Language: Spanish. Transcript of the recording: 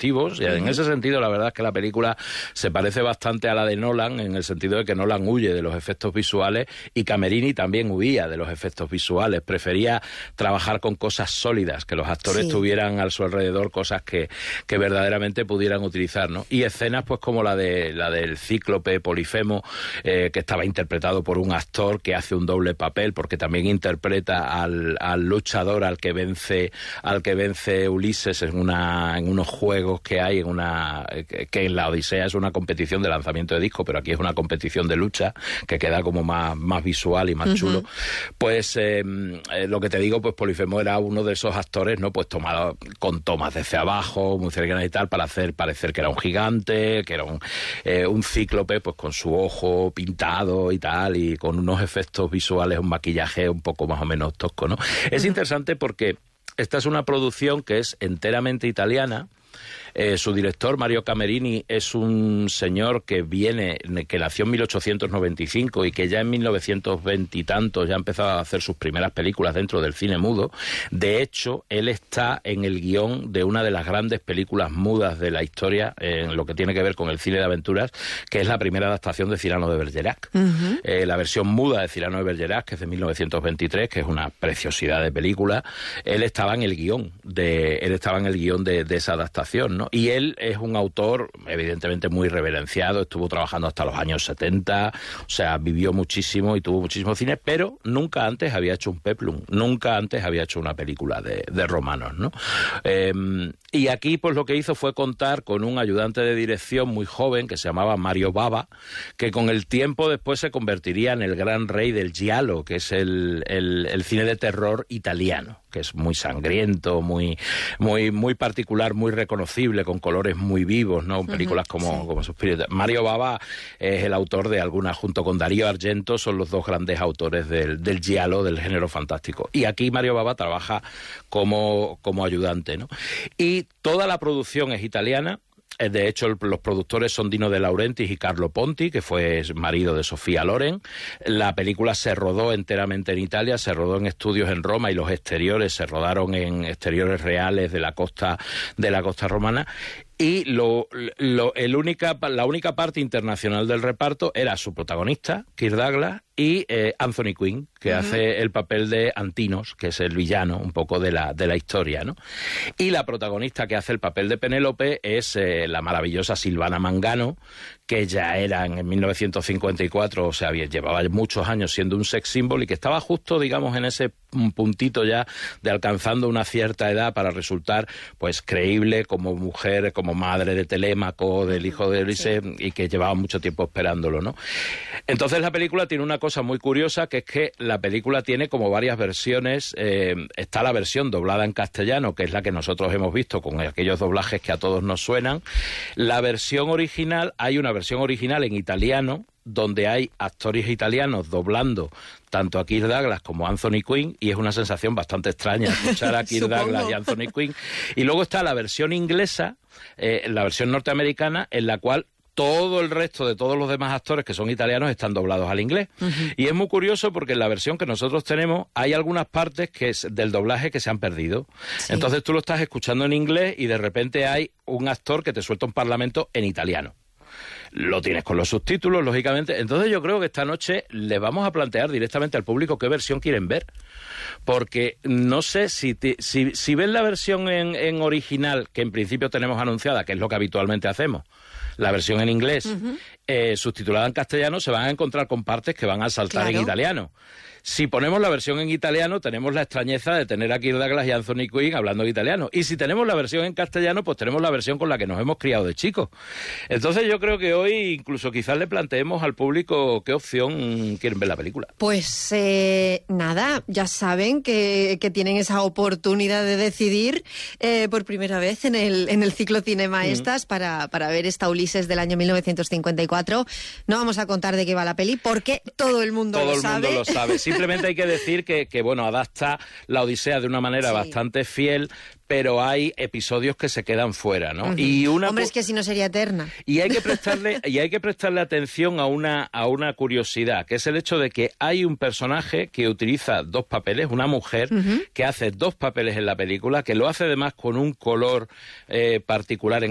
efectivos, y en ese sentido la verdad es que la película se parece bastante a la de Nolan, en el sentido de que Nolan huye de los efectos visuales y Camerini también huía de los efectos visuales, prefería trabajar con cosas sólidas, que los actores tuvieran a su alrededor cosas que verdaderamente pudieran utilizar, ¿no? Y escenas pues como la del cíclope Polifemo, que estaba interpretado por un actor que hace un doble papel, porque también interpreta al luchador al que vence Ulises en unos juegos que hay que en la Odisea es una competición de lanzamiento de disco, pero aquí es una competición de lucha que queda como más visual y más chulo. Pues lo que te digo, pues Polifemo era uno de esos actores, ¿no? Pues tomado con tomas desde abajo, muy cercanas y tal, para hacer parecer que era un gigante, que era un cíclope, pues con su ojo pintado y tal, y con unos efectos visuales, un maquillaje un poco más o menos tosco, ¿no? Es interesante porque esta es una producción que es enteramente italiana. Su director, Mario Camerini, es un señor que nació en 1895 y que ya en 1920 y tantos ya empezaba a hacer sus primeras películas dentro del cine mudo. De hecho, él está en el guión de una de las grandes películas mudas de la historia, en lo que tiene que ver con el cine de aventuras, que es la primera adaptación de Cyrano de Bergerac. La versión muda de Cyrano de Bergerac, que es de 1923, que es una preciosidad de película. Él estaba en el guión de esa adaptación, ¿no? Y él es un autor evidentemente muy reverenciado, estuvo trabajando hasta los años 70, o sea, vivió muchísimo y tuvo muchísimo cine, pero nunca antes había hecho un peplum, nunca antes había hecho una película de romanos, ¿no? Y aquí pues lo que hizo fue contar con un ayudante de dirección muy joven que se llamaba Mario Bava, que con el tiempo después se convertiría en el gran rey del giallo, que es el cine de terror italiano, que es muy sangriento, muy particular, muy reconocible, con colores muy vivos, ¿no? Películas como Suspiria. Mario Bava es el autor de algunas, junto con Darío Argento, son los dos grandes autores del giallo, del género fantástico. Y aquí Mario Bava trabaja como ayudante, ¿no? Y toda la producción es italiana. De hecho, los productores son Dino De Laurentiis y Carlo Ponti, que fue marido de Sofía Loren. La película se rodó enteramente en Italia, se rodó en estudios en Roma y los exteriores se rodaron en exteriores reales de la costa romana. Y la única parte internacional del reparto era su protagonista, Kirk Douglas, y Anthony Quinn, que hace el papel de Antinos, que es el villano un poco de la historia, ¿no? Y la protagonista que hace el papel de Penélope es la maravillosa Silvana Mangano, que ya era en 1954, o sea, llevaba muchos años siendo un sex symbol y que estaba justo, digamos, en ese puntito ya de alcanzando una cierta edad para resultar, pues, creíble como mujer, como madre de Telémaco, del hijo de Ulises, y que llevaba mucho tiempo esperándolo, ¿no? Entonces la película tiene una cosa muy curiosa, que es que la película tiene como varias versiones. Está la versión doblada en castellano, que es la que nosotros hemos visto con aquellos doblajes que a todos nos suenan. La versión original, hay una versión original en italiano, donde hay actores italianos doblando tanto a Kirk Douglas como a Anthony Quinn, y es una sensación bastante extraña escuchar a Kirk Douglas y a Anthony Quinn. Y luego está la versión inglesa, la versión norteamericana, en la cual todo el resto de todos los demás actores que son italianos están doblados al inglés. Y es muy curioso porque en la versión que nosotros tenemos hay algunas partes del doblaje que se han perdido. Entonces tú lo estás escuchando en inglés y de repente hay un actor que te suelta un parlamento en italiano. Lo tienes con los subtítulos, lógicamente. Entonces yo creo que esta noche le vamos a plantear directamente al público qué versión quieren ver. Porque no sé si ven la versión en original, que en principio tenemos anunciada, que es lo que habitualmente hacemos, la versión en inglés, subtitulada en castellano, se van a encontrar con partes que van a saltar en italiano. Si ponemos la versión en italiano, tenemos la extrañeza de tener a Kirk Douglas y Anthony Quinn hablando en italiano. Y si tenemos la versión en castellano, pues tenemos la versión con la que nos hemos criado de chicos. Entonces yo creo que hoy incluso quizás le planteemos al público qué opción quieren ver la película. Pues nada, ya saben que tienen esa oportunidad de decidir por primera vez en el ciclo Cinema Estas para ver esta Ulises del año 1954. No vamos a contar de qué va la peli porque todo el mundo lo sabe. Todo el mundo lo sabe. Simplemente hay que decir que bueno, adapta la Odisea de una manera bastante fiel, pero hay episodios que se quedan fuera, ¿no? Y hombre, es que si no sería eterna. Y hay que prestarle atención a una curiosidad, que es el hecho de que hay un personaje que utiliza dos papeles, una mujer que hace dos papeles en la película, que lo hace además con un color particular